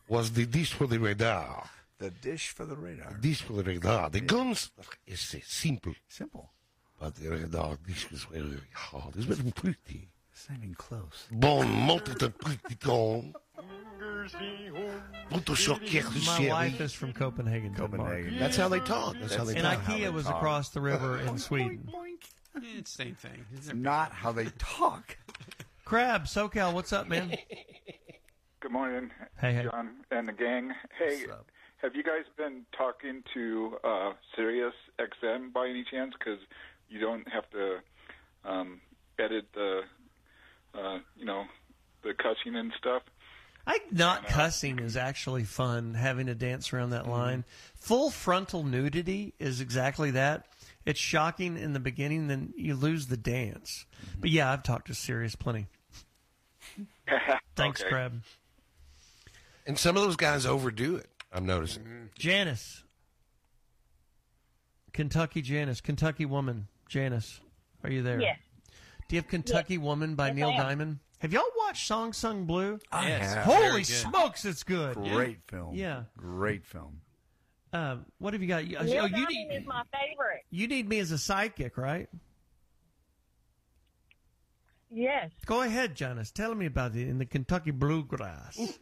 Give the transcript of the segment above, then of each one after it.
was the dish for the radar. The dish for the radar. Dish for the radar. The guns is simple. Simple. But the radar dish is very hard. It's very pretty. It's not even close. Bon, monte de petit con. My wife is from Copenhagen. Copenhagen. That's how they talk. That's how they And talk. IKEA was across the river in Sweden. It's the same thing. It's not how they talk. Crab, SoCal, what's up, man? Good morning, Hey. John and the gang. Hey, have you guys been talking to Sirius XM by any chance? Because you don't have to edit the, the cussing and stuff. Not cussing is actually fun, having to dance around that line. Full frontal nudity is exactly that. It's shocking in the beginning, then you lose the dance. But yeah, I've talked to Sirius plenty. Thanks, Okay. Crab. And some of those guys overdo it, I'm noticing. Janice. Kentucky Janice. Kentucky Woman. Janice, are you there? Yes. Do you have Kentucky Woman by Yes, Neil I am. Diamond? Have y'all watched Song Sung Blue? Yes. Holy smokes, it's good. Great film. Yeah. Great film. What have you got? Neil you Diamond need, is my favorite. you need me as a sidekick, right? Yes. Go ahead, Janice. Tell me about it in the Kentucky Bluegrass. It's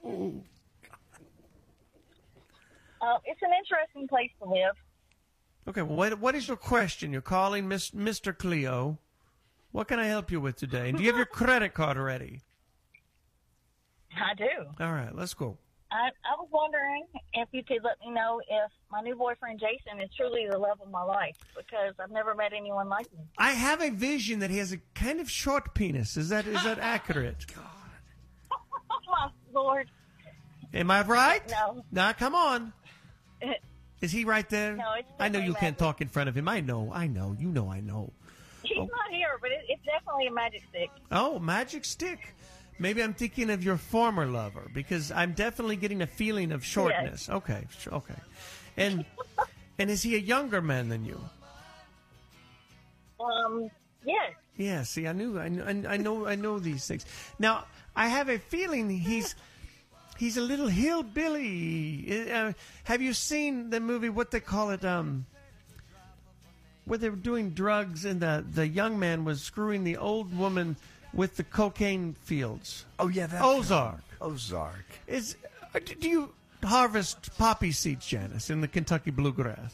an interesting place to live. Okay, well, what is your question? You're calling Mr. Cleo. What can I help you with today? And do you have your credit card ready? I do. All right, let's go. I was wondering if you could let me know if my new boyfriend Jason is truly the love of my life, because I've never met anyone like him. I have a vision that he has a kind of short penis. Is that accurate? Oh, my Lord. Am I right? No. Now, come on. Is he right there? No, it's I know you definitely can't talk in front of him. I know. You know I know. He's not here, but it's definitely a magic stick. Oh, magic stick. Maybe I'm thinking of your former lover, because I'm definitely getting a feeling of shortness. Yes. Okay. And is he a younger man than you? Yes. Yeah, see, I know these things. Now, I have a feeling he's a little hillbilly. Have you seen the movie, what they call it, where they were doing drugs and the young man was screwing the old woman with the cocaine fields? Oh, yeah. That Ozark. Ozark. Do you harvest poppy seeds, Janice, in the Kentucky Bluegrass?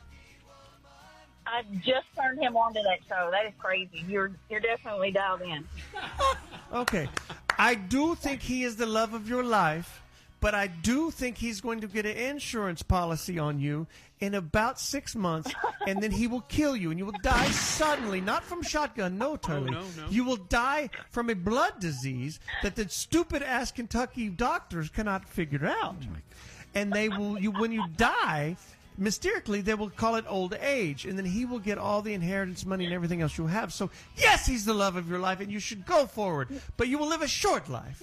I just turned him on to that show. That is crazy. You're definitely dialed in. Okay. I do think he is the love of your life, but I do think he's going to get an insurance policy on you in about 6 months, and then he will kill you, and you will die suddenly, not from shotgun, no, Turley. no. You will die from a blood disease that the stupid-ass Kentucky doctors cannot figure out. And they will, when you die, mysteriousally, they will call it old age, and then he will get all the inheritance money and everything else you have. So, yes, he's the love of your life, and you should go forward, but you will live a short life.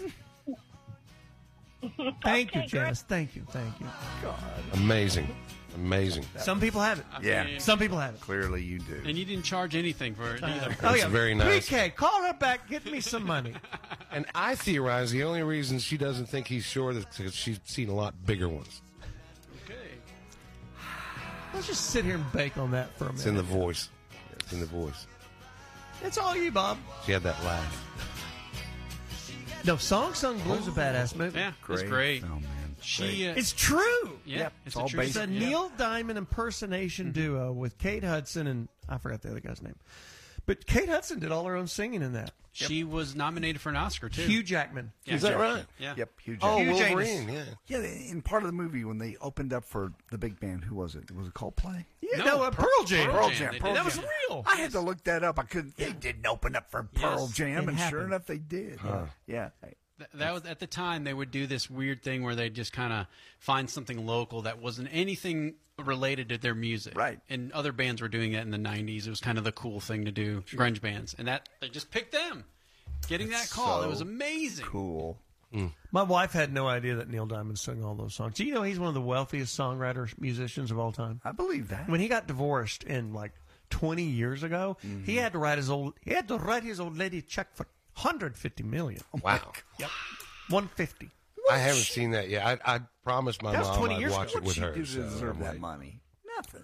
Thank you, Janice. Thank you. God. Amazing. Some people have it. Yeah. Some people have it. Clearly you do. And you didn't charge anything for it either. Oh, yeah. very nice. Pre-K, call her back. Get me some money. And I theorize the only reason she doesn't think he's short is because she's seen a lot bigger ones. Okay. Let's just sit here and bake on that for a minute. It's in the voice. It's in the voice. It's all you, Bob. She had that laugh. No, Song Sung Blue's a badass movie. Yeah, it's great. film, man. She, It's true. yeah, Yep, it's it's all a true It's a based- Neil Diamond impersonation duo with Kate Hudson and I forgot the other guy's name. But Kate Hudson did all her own singing in that. She was nominated for an Oscar too. Hugh Jackman. Yeah, Is that right? Yeah. Yep, Hugh Oh, Jackman. Hugh Wolverine, Janus. yeah. Yeah, in part of the movie when they opened up for the big band, who was it? Was it Coldplay? Yeah, No, Pearl Jam. Pearl Jam, Jam. They Pearl did That was Jam. real. I had to look that up. I couldn't. They didn't open up for Pearl Yes, Jam, it and sure happened. enough, they did. Yeah. That was at the time they would do this weird thing where they'd just kind of find something local that wasn't anything related to their music. Right. And other bands were doing that in the 90s. It was kind of the cool thing to do, grunge bands. And that they just picked them. Getting that call, it was amazing. Cool. My wife had no idea that Neil Diamond sung all those songs. Do you know he's one of the wealthiest songwriters, musicians of all time? I believe that. When he got divorced in like 20 years ago, he had to write his old lady a check for $150 million. Wow. Yep. 150. I haven't seen that yet. I promised my That was mom 20 I'd years watch ago. it with What'd her. she do to so deserve I'm that like, money? Nothing.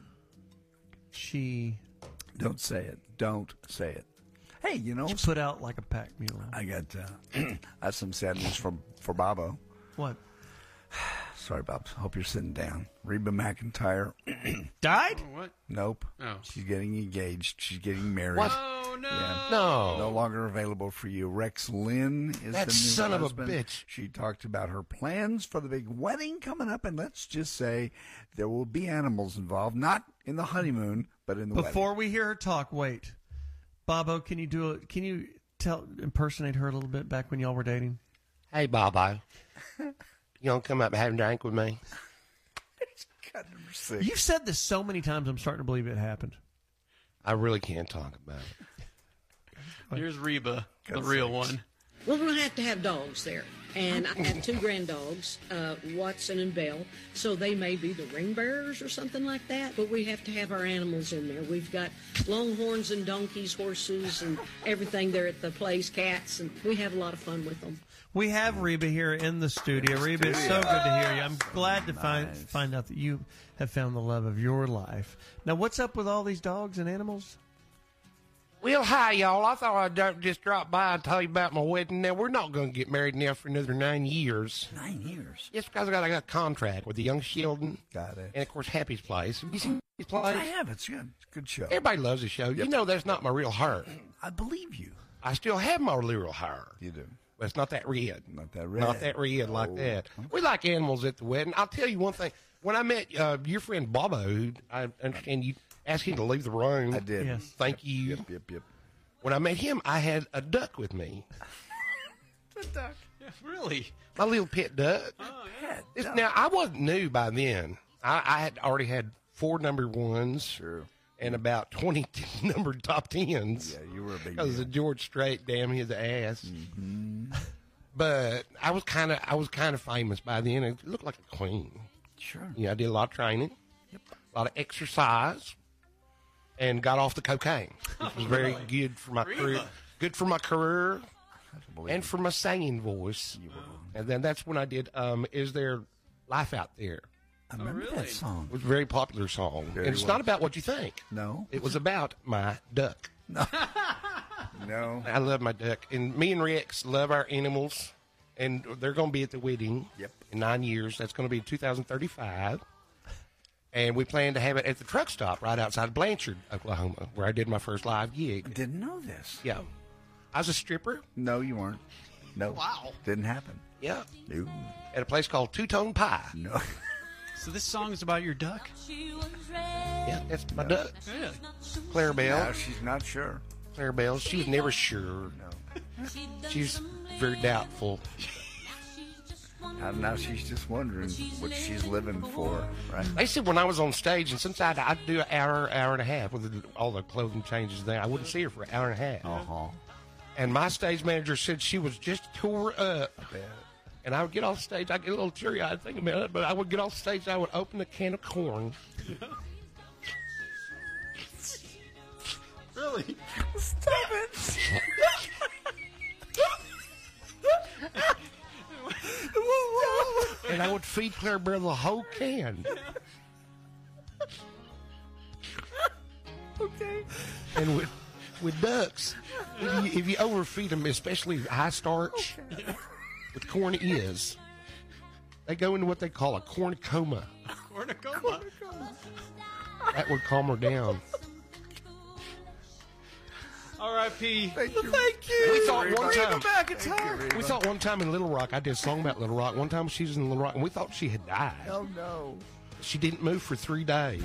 She Don't say it. Don't say it. Hey, you know, put out like a pack mule. I got I have some sad news for Bobo. What? Sorry, Bob. Hope you're sitting down. Reba McEntire. Died? What? Nope. Oh. She's getting engaged. She's getting married. What? Oh no. Yeah. No. No longer available for you. Rex Lynn is That the new son of a husband. bitch. She talked about her plans for the big wedding coming up, and let's just say there will be animals involved, not in the honeymoon, but in the Before we hear her talk, wait. Bobo, can you impersonate her a little bit back when y'all were dating? Hey, Bobo. You want to come up and have a drink with me? wedding. God, number 6. You've said this so many times, I'm starting to believe it happened. I really can't talk about it. Here's Reba, the real one. We're going to have dogs there. And I have 2 grand dogs, Watson and Belle. So they may be the ring bearers or something like that. But we have to have our animals in there. We've got longhorns and donkeys, horses, and everything there at the place, cats. And we have a lot of fun with them. We have Reba here in the studio. Reba, it's so good to hear you. I'm glad to find out that you have found the love of your life. Now, what's up with all these dogs and animals? Well, hi, y'all. I thought I'd just drop by and tell you about my wedding. Now, we're not going to get married now for another 9 years. 9 years. Just because I got a contract with the Young Sheldon. Got it. And, of course, Happy's Place. Have you seen Happy's Place? I have. It's good. It's a good show. Everybody loves the show. You know that's not my real hair. I believe you. I still have my real hair. You do. But it's not that red. Not that red. Not that red like that. We like animals at the wedding. I'll tell you one thing. When I met your friend Bobo, who I understand you asked him to leave the room. I did. Yes. Thank you. Yep. When I met him, I had a duck with me. Yeah, really? My little pet duck. Now, I wasn't new by then. I had already had 4 number 1s. Sure. And about 20 numbered top 10s. Yeah, you were a big Because deal. of George Strait, damn his ass. Mm-hmm. But I was kind of famous by then. It looked like a queen. Sure. Yeah, I did a lot of training, a lot of exercise, and got off the cocaine. Which was very good for my career. Good for my career and for my singing voice. And then that's when I did Is There Life Out There? I remember really? that song. It was a very popular song. Very and it's well. not about what you think. No. It was about my duck. No. I love my duck. And me and Rex love our animals. And they're going to be at the wedding in 9 years. That's going to be in 2035. And we plan to have it at the truck stop right outside Blanchard, Oklahoma, where I did my first live gig. Didn't know this. Yeah. I was a stripper. No, you weren't. No. Wow. Didn't happen. Yeah. No. At a place called Two Tone Pie. No. So this song is about your duck? Yeah, that's my duck. Yeah. Clarabelle. No, she's not sure. Clarabelle. She was never sure. No. She's very doubtful. Now she's just wondering what she's living for, right? They said when I was on stage, and since I'd do an hour and a half with all the clothing changes there, I wouldn't see her for an hour and a half. Uh-huh. And my stage manager said she was just tore up. And I would get off stage, I get a little teary-eyed thinking about it, but I would get off stage, I would open a can of corn. Really? Stop it! And I would feed Clarabelle the whole can. Okay. And with ducks, if you overfeed them, especially high starch, with corn they go into what they call a corn coma. Cornucoma. That would calm her down. R.I.P. Thank you. We thought one time. McEntire. We thought one time in Little Rock, I did a song about Little Rock. One time she was in Little Rock, and we thought she had died. Oh, no. She didn't move for 3 days.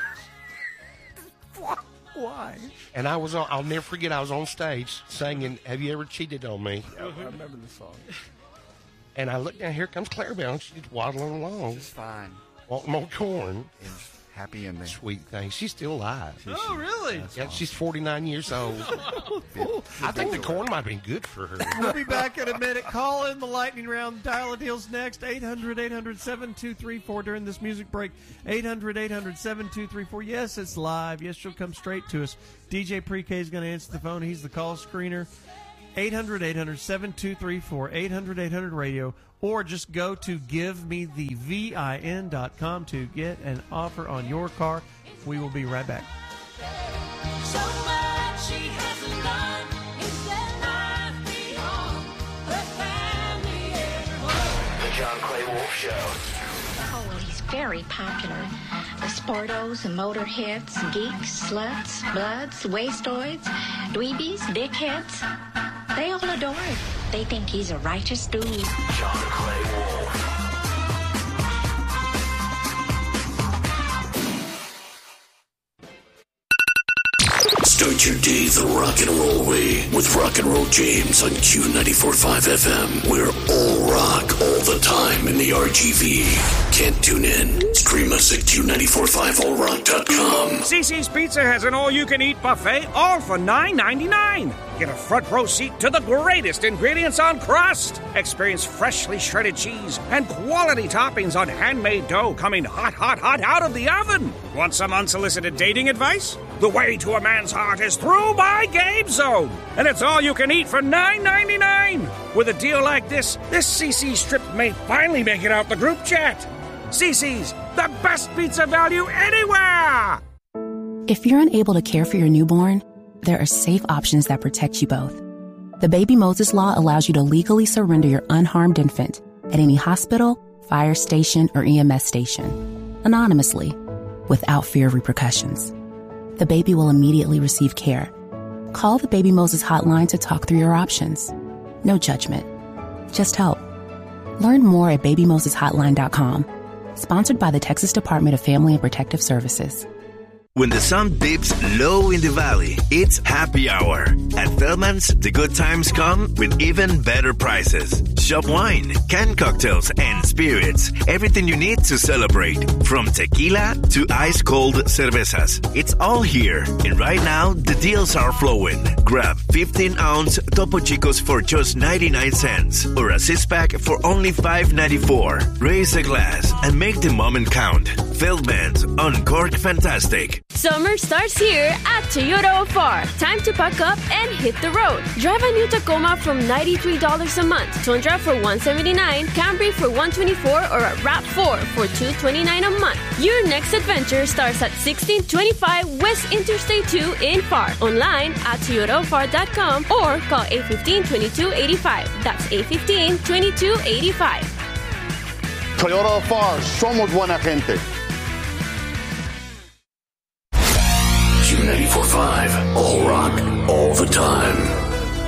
Why? And I'll never forget, I was on stage singing, Have You Ever Cheated on Me? I remember the song. And I looked down, here comes Clarabelle, and she's waddling along, It's fine. wanting more corn. It's happy ending. Sweet thing. She's still alive. Oh, really? Yeah, she's 49 years old. I think the corn might have been good for her. We'll be back in a minute. Call in the lightning round. Dial a deals next. 800-800-7234 during this music break. 800-800-7234. Yes, it's live. Yes, she'll come straight to us. DJ Pre-K is going to answer the phone. He's the call screener. 800-800-7234. 800-800-radio. or just go to givemethevin.com to get an offer on your car. We will be right back. So much she hasn't done. Is there life beyond her family and home? The John Clay Wolf Show. Oh, well, he's very popular. The sportos, the motorheads, geeks, sluts, bloods, wastoids, dweebies, dickheads. They all adore him. They think he's a righteous dude. John Clay Wolf. Start your day the rock and roll way with Rock and Roll James on Q94.5 FM. We're all rock all the time in the RGV. Can't tune in? Stream us at Q945allrock.com. CC's Pizza has an all-you-can-eat buffet, all for $9.99. Get a front row seat to the greatest ingredients on crust. Experience freshly shredded cheese and quality toppings on handmade dough coming hot, hot, hot out of the oven. Want some unsolicited dating advice? The way to a man's heart is through my Game Zone. And it's all you can eat for $9.99. With a deal like this CC's trip may finally make it out the group chat. CC's, the best pizza value anywhere! If you're unable to care for your newborn, there are safe options that protect you both. The Baby Moses Law allows you to legally surrender your unharmed infant at any hospital, fire station, or EMS station, anonymously, without fear of repercussions. The baby will immediately receive care. Call the Baby Moses hotline to talk through your options. No judgment, just help. Learn more at babymoseshotline.com. Sponsored by the Texas Department of Family and Protective Services. When the sun dips low in the valley, it's happy hour. At Feldman's, the good times come with even better prices. Shop wine, canned cocktails, and spirits. Everything you need to celebrate. From tequila to ice-cold cervezas. It's all here. And right now, the deals are flowing. Grab 15-ounce Topo Chicos for just 99 cents. Or a 6-pack for only $5.94. Raise a glass and make the moment count. Feldman's, Uncork Fantastic. Summer starts here at Toyota Far. Time to pack up and hit the road. Drive a new Tacoma from $93 a month, Tundra for $179, Camry for $124, or a RAV4 for $229 a month. Your next adventure starts at 1625 West Interstate 2 in Far. Online at ToyotaFar.com or call 815-2285. That's 815-2285. Toyota Far, somos buena gente. Q94.5, all rock, all the time.